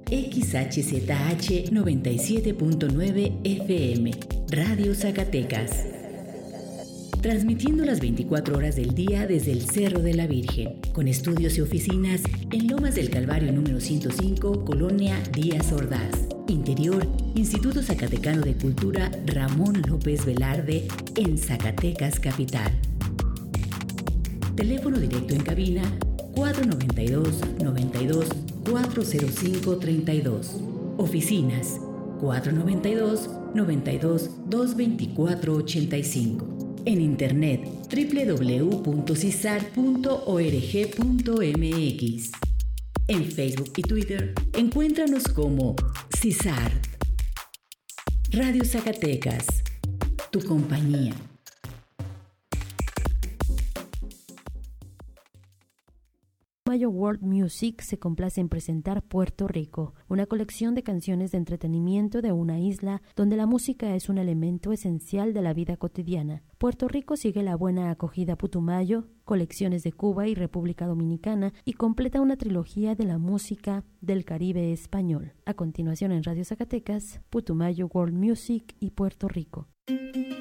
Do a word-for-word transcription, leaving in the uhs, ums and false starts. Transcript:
X H Z H noventa y siete punto nueve F M, Radio Zacatecas. Transmitiendo las veinticuatro horas del día desde el Cerro de la Virgen, con estudios y oficinas en Lomas del Calvario número ciento cinco, Colonia Díaz Ordaz. Interior, Instituto Zacatecano de Cultura Ramón López Velarde, en Zacatecas Capital. Teléfono directo en cabina cuatro noventa y dos, noventa y dos, cuatro cero cinco, treinta y dos. Oficinas cuatro noventa y dos, noventa y dos, doscientos veinticuatro, ochenta y cinco. En internet doble u doble u doble u punto cisar punto org punto m x. En Facebook y Twitter encuéntranos como CISAR. Radio Zacatecas, tu compañía. Putumayo World Music se complace en presentar Puerto Rico, una colección de canciones de entretenimiento de una isla donde la música es un elemento esencial de la vida cotidiana. Puerto Rico sigue la buena acogida Putumayo, colecciones de Cuba y República Dominicana y completa una trilogía de la música del Caribe español. A continuación en Radio Zacatecas, Putumayo World Music y Puerto Rico.